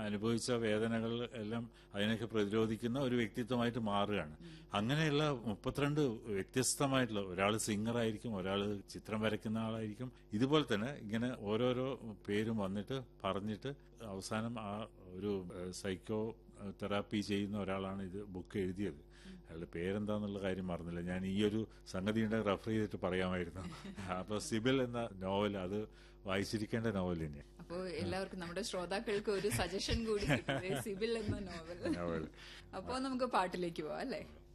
അനുഭവിച്ച വേദനകൾ എല്ലാം അതിനൊക്കെ പ്രതിരോധിക്കുന്ന ഒരു വ്യക്തിത്വമായിട്ട് മാറുകയാണ്. അങ്ങനെയുള്ള 32 വ്യത്യസ്തമായിട്ടുള്ള, ഒരാൾ സിംഗറായിരിക്കും, ഒരാൾ ചിത്രം വരയ്ക്കുന്ന ആളായിരിക്കും. ഇതുപോലെ തന്നെ ഇങ്ങനെ ഓരോരോ പേരും വന്നിട്ട് പറഞ്ഞിട്ട് അവസാനം ആ ഒരു സൈക്കോ തെറാപ്പി ചെയ്യുന്ന ഒരാളാണ് ഇത് ബുക്ക് എഴുതിയത്. അയാളുടെ പേരെന്താന്നുള്ള കാര്യം മറന്നില്ല. ഞാൻ ഈ ഒരു സംഗതി റെഫർ ചെയ്തിട്ട് പറയാമായിരുന്നു. അപ്പൊ സിബിൽ എന്ന നോവൽ, അത് വായിച്ചിരിക്കേണ്ട നോവൽ തന്നെയാണ്. അപ്പോൾ എല്ലാവർക്കും, നമ്മുടെ ശ്രോതാക്കൾക്ക് ഒരു സജഷൻ കൂടി, സിബിൽ എന്ന നോവൽ. അപ്പോൾ നമുക്ക് പാട്ടിലേക്ക് പോവാം അല്ലേ?